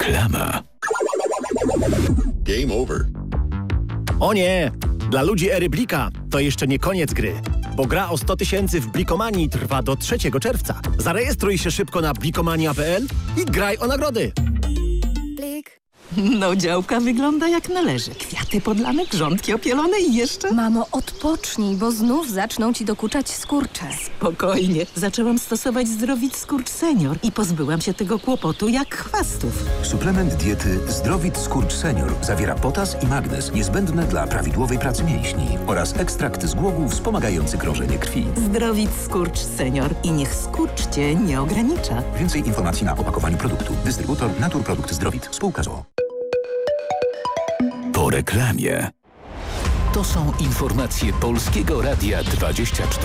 Reklama. Game over. O nie! Dla ludzi ery Blika to jeszcze nie koniec gry. Bo gra o 100 000 w Blikomanii trwa do 3 czerwca. Zarejestruj się szybko na blikomania.pl i graj o nagrody. Blik. No, działka wygląda jak należy. Kwiaty podlane, grządki opielone i jeszcze... Mamo, odpocznij, bo znów zaczną ci dokuczać skurcze. Spokojnie. Zaczęłam stosować Zdrowit Skurcz Senior i pozbyłam się tego kłopotu jak chwastów. Suplement diety Zdrowit Skurcz Senior zawiera potas i magnez niezbędne dla prawidłowej pracy mięśni oraz ekstrakt z głogu wspomagający krążenie krwi. Zdrowit Skurcz Senior i niech skurcz cię nie ogranicza. Więcej informacji na opakowaniu produktu. Dystrybutor Naturprodukt Zdrowit. Spółka z o.o. Po reklamie. To są informacje Polskiego Radia 24.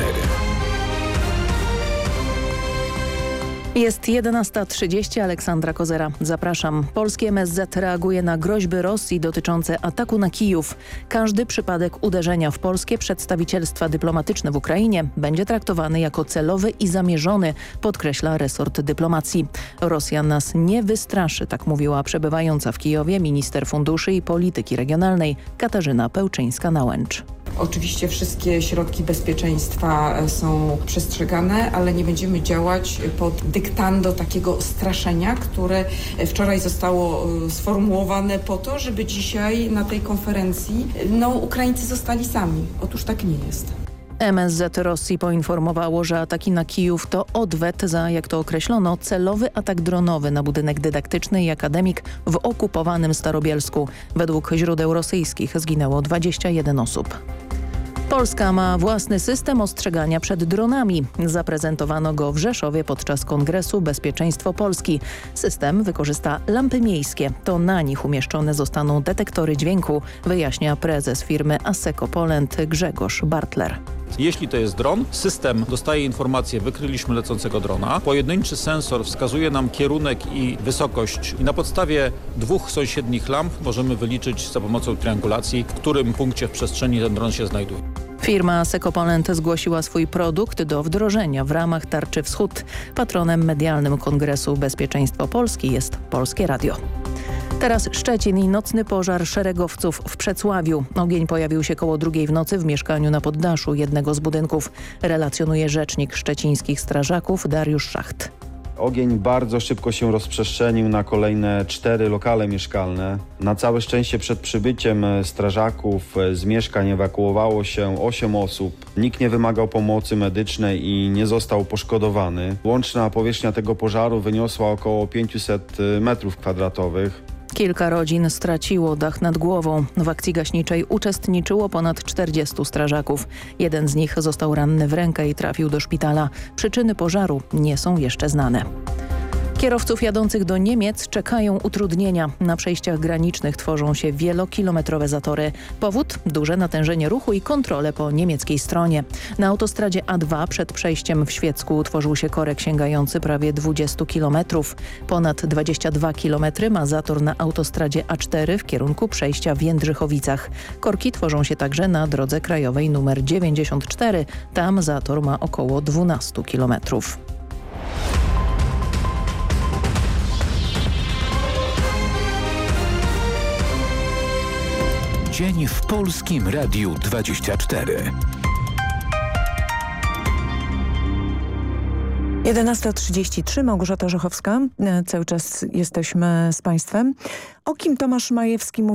Jest 11:30, Aleksandra Kozera. Zapraszam. Polskie MSZ reaguje na groźby Rosji dotyczące ataku na Kijów. Każdy przypadek uderzenia w polskie przedstawicielstwa dyplomatyczne w Ukrainie będzie traktowany jako celowy i zamierzony, podkreśla resort dyplomacji. Rosja nas nie wystraszy, tak mówiła przebywająca w Kijowie minister funduszy i polityki regionalnej Katarzyna Pełczyńska-Nałęcz. Oczywiście wszystkie środki bezpieczeństwa są przestrzegane, ale nie będziemy działać pod dyktando takiego straszenia, które wczoraj zostało sformułowane po to, żeby dzisiaj na tej konferencji Ukraińcy zostali sami. Otóż tak nie jest. MSZ Rosji poinformowało, że ataki na Kijów to odwet za, jak to określono, celowy atak dronowy na budynek dydaktyczny i akademik w okupowanym Starobielsku. Według źródeł rosyjskich zginęło 21 osób. Polska ma własny system ostrzegania przed dronami. Zaprezentowano go w Rzeszowie podczas Kongresu Bezpieczeństwo Polski. System wykorzysta lampy miejskie. To na nich umieszczone zostaną detektory dźwięku, wyjaśnia prezes firmy Asseco Poland Grzegorz Bartler. Jeśli to jest dron, system dostaje informację, wykryliśmy lecącego drona. Pojedynczy sensor wskazuje nam kierunek i wysokość i na podstawie 2 sąsiednich lamp możemy wyliczyć za pomocą triangulacji, w którym punkcie w przestrzeni ten dron się znajduje. Firma Asseco Poland zgłosiła swój produkt do wdrożenia w ramach Tarczy Wschód. Patronem medialnym Kongresu Bezpieczeństwo Polski jest Polskie Radio. Teraz Szczecin i nocny pożar szeregowców w Przecławiu. Ogień pojawił się koło 2:00 w nocy w mieszkaniu na poddaszu jednego z budynków. Relacjonuje rzecznik szczecińskich strażaków Dariusz Szacht. Ogień bardzo szybko się rozprzestrzenił na kolejne 4 lokale mieszkalne. Na całe szczęście przed przybyciem strażaków z mieszkań ewakuowało się 8 osób. Nikt nie wymagał pomocy medycznej i nie został poszkodowany. Łączna powierzchnia tego pożaru wyniosła około 500 m2. Kilka rodzin straciło dach nad głową. W akcji gaśniczej uczestniczyło ponad 40 strażaków. Jeden z nich został ranny w rękę i trafił do szpitala. Przyczyny pożaru nie są jeszcze znane. Kierowców jadących do Niemiec czekają utrudnienia. Na przejściach granicznych tworzą się wielokilometrowe zatory. Powód? Duże natężenie ruchu i kontrole po niemieckiej stronie. Na autostradzie A2 przed przejściem w Świecku utworzył się korek sięgający prawie 20 km. Ponad 22 km ma zator na autostradzie A4 w kierunku przejścia w Jędrzychowicach. Korki tworzą się także na drodze krajowej nr 94. Tam zator ma około 12 km. Dzień w Polskim Radiu 24. 11:33, Małgorzata Żochowska. Cały czas jesteśmy z Państwem. O kim Tomasz Majewski mówi?